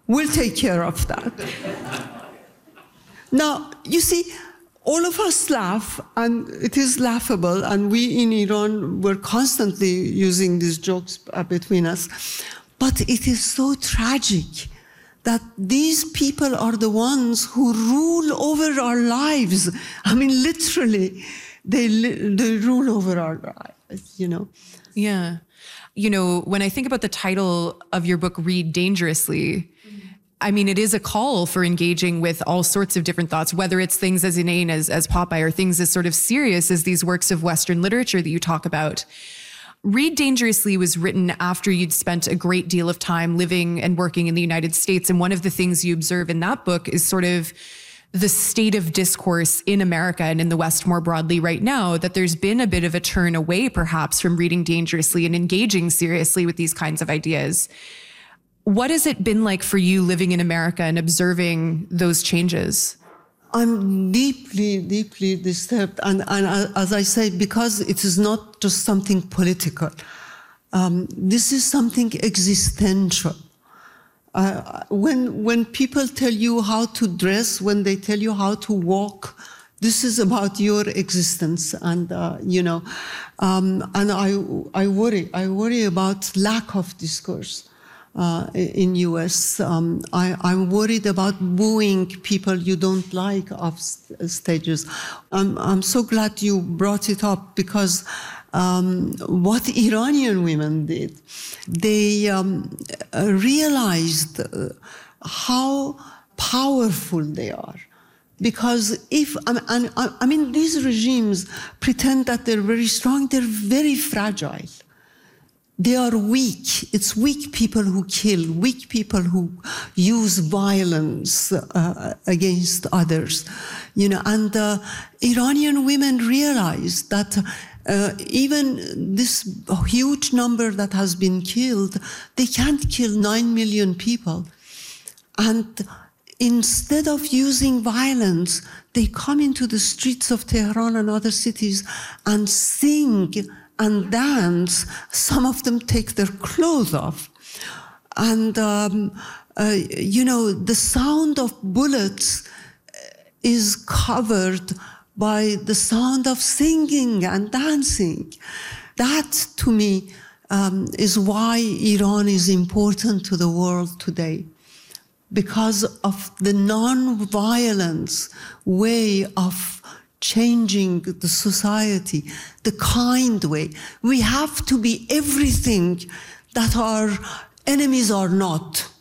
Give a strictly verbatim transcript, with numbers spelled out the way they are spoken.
We'll take care of that. Now, you see, all of us laugh, and it is laughable, and we in Iran were constantly using these jokes uh, between us. But it is so tragic that these people are the ones who rule over our lives. I mean, literally, they, they rule over our lives, you know? Yeah. You know, when I think about the title of your book, Read Dangerously, I mean, it is a call for engaging with all sorts of different thoughts, whether it's things as inane as, as Popeye or things as sort of serious as these works of Western literature that you talk about. Read Dangerously was written after you'd spent a great deal of time living and working in the United States. And one of the things you observe in that book is sort of the state of discourse in America and in the West more broadly right now, that there's been a bit of a turn away perhaps from reading dangerously and engaging seriously with these kinds of ideas. What has it been like for you living in America and observing those changes? I'm deeply, deeply disturbed. And, and as I say, because it is not just something political, um, this is something existential. Uh, when, when people tell you how to dress, when they tell you how to walk, this is about your existence. And, uh, you know, um, and I, I worry, I worry about lack of discourse. Uh, in U S, um, I, I'm worried about booing people you don't like off st- stages. I'm, I'm so glad you brought it up, because um, what Iranian women did, they um, realized how powerful they are. Because if, I, I, I mean, these regimes pretend that they're very strong, they're very fragile. They are weak. It's weak people who kill, weak people who use violence uh, against others. You know, and uh, Iranian women realize that uh, even this huge number that has been killed, they can't kill nine million people. And instead of using violence, they come into the streets of Tehran and other cities and sing and dance. Some of them take their clothes off. And, um, uh, you know, the sound of bullets is covered by the sound of singing and dancing. That, to me, um, is why Iran is important to the world today. Because of the non-violence way of changing the society, the kind way. We have to be everything that our enemies are not.